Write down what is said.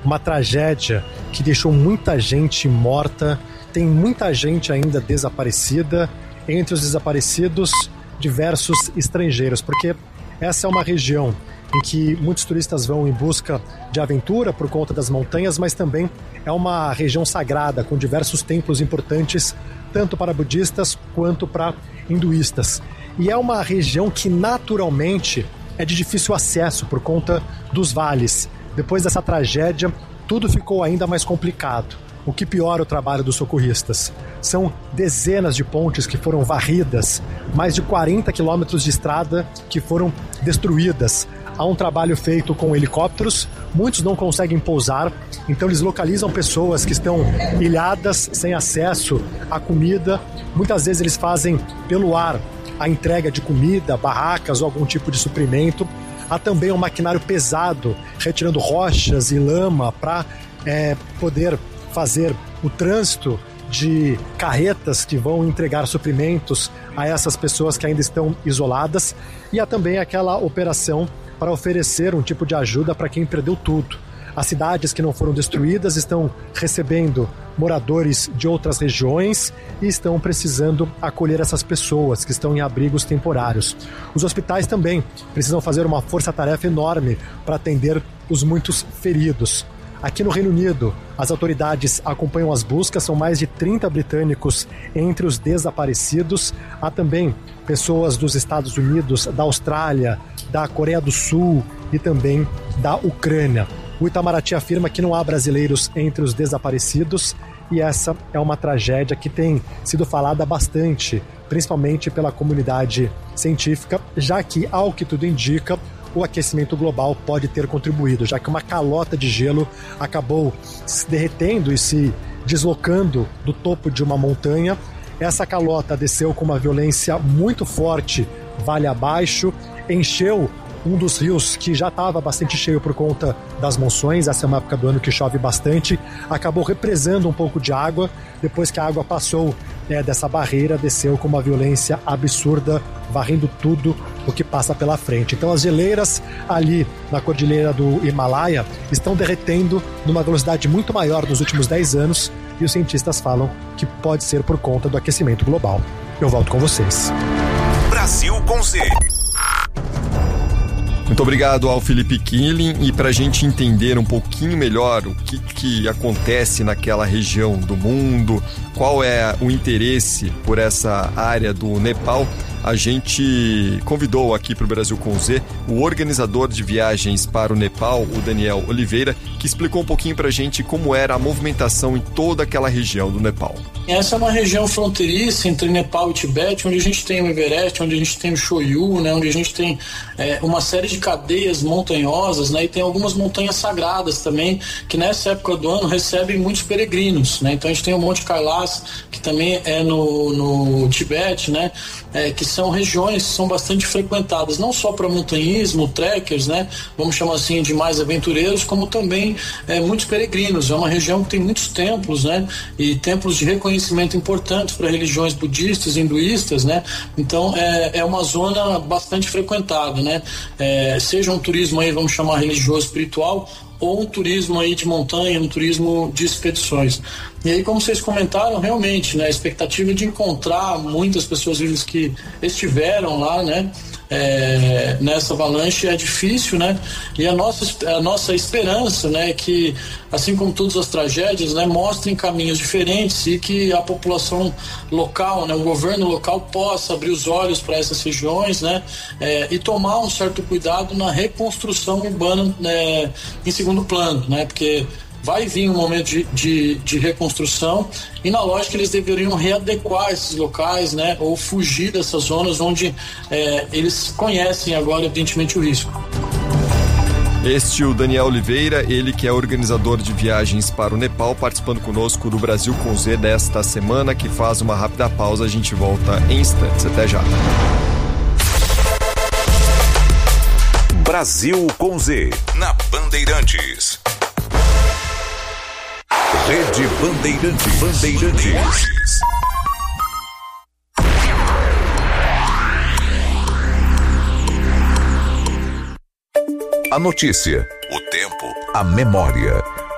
uma tragédia que deixou muita gente morta, tem muita gente ainda desaparecida, entre os desaparecidos, diversos estrangeiros, porque essa é uma região em que muitos turistas vão em busca de aventura por conta das montanhas, mas também é uma região sagrada, com diversos templos importantes, tanto para budistas quanto para hinduístas. E é uma região que naturalmente é de difícil acesso por conta dos vales. Depois dessa tragédia, tudo ficou ainda mais complicado, o que piora o trabalho dos socorristas. São dezenas de pontes que foram varridas, mais de 40 quilômetros de estrada que foram destruídas. Há um trabalho feito com helicópteros, muitos não conseguem pousar, então eles localizam pessoas que estão ilhadas, sem acesso à comida. Muitas vezes eles fazem pelo ar a entrega de comida, barracas ou algum tipo de suprimento. Há também um maquinário pesado, retirando rochas e lama para poder fazer o trânsito de carretas que vão entregar suprimentos a essas pessoas que ainda estão isoladas. E há também aquela operação para oferecer um tipo de ajuda para quem perdeu tudo. As cidades que não foram destruídas estão recebendo moradores de outras regiões e estão precisando acolher essas pessoas que estão em abrigos temporários. Os hospitais também precisam fazer uma força-tarefa enorme para atender os muitos feridos. Aqui no Reino Unido, as autoridades acompanham as buscas, são mais de 30 britânicos entre os desaparecidos. Há também pessoas dos Estados Unidos, da Austrália, da Coreia do Sul e também da Ucrânia. O Itamaraty afirma que não há brasileiros entre os desaparecidos e essa é uma tragédia que tem sido falada bastante, principalmente pela comunidade científica, já que, ao que tudo indica, o aquecimento global pode ter contribuído, já que uma calota de gelo acabou se derretendo e se deslocando do topo de uma montanha. Essa calota desceu com uma violência muito forte, vale abaixo, encheu um dos rios que já estava bastante cheio por conta das monções. Essa é uma época do ano que chove bastante, acabou represando um pouco de água. Depois que a água passou dessa barreira, desceu com uma violência absurda, varrendo tudo o que passa pela frente. Então as geleiras ali na cordilheira do Himalaia estão derretendo numa velocidade muito maior nos últimos 10 anos e os cientistas falam que pode ser por conta do aquecimento global. Eu volto com vocês. Brasil com Z. Muito obrigado ao Felipe Killing, e para a gente entender um pouquinho melhor o que acontece naquela região do mundo, qual é o interesse por essa área do Nepal, a gente convidou aqui para o Brasil com Z o organizador de viagens para o Nepal, o Daniel Oliveira, que explicou um pouquinho para a gente como era a movimentação em toda aquela região do Nepal. Essa é uma região fronteiriça entre Nepal e Tibete, onde a gente tem o Everest, onde a gente tem o Shoyu, né, onde a gente tem uma série de cadeias montanhosas, né, e tem algumas montanhas sagradas também, que nessa época do ano recebem muitos peregrinos, né. Então a gente tem o Monte Kailash, que também é no Tibete, né, que são regiões que são bastante frequentadas, não só para montanhismo, trekkers, né, vamos chamar assim, de mais aventureiros, como também muitos peregrinos. É uma região que tem muitos templos, né, e templos de reconhecimento importantes para religiões budistas, hinduístas, né. Então é uma zona bastante frequentada, né, seja um turismo aí, vamos chamar religioso, espiritual, ou um turismo aí de montanha, um turismo de expedições. E aí, como vocês comentaram, realmente, né, a expectativa de encontrar muitas pessoas vivas que estiveram lá, né, nessa avalanche é difícil, né, e a nossa esperança, né, é que, assim como todas as tragédias, né, mostrem caminhos diferentes e que a população local, né, o governo local possa abrir os olhos para essas regiões, né, e tomar um certo cuidado na reconstrução urbana, né, em segundo plano, né, porque vai vir um momento de reconstrução e, na lógica, eles deveriam readequar esses locais, né, ou fugir dessas zonas onde eles conhecem agora, evidentemente, o risco. Este é o Daniel Oliveira, ele que é organizador de viagens para o Nepal, participando conosco do Brasil com Z desta semana, que faz uma rápida pausa. A gente volta em instantes. Até já. Brasil com Z, na Bandeirantes. Rede Bandeirantes. A notícia, o tempo, a memória.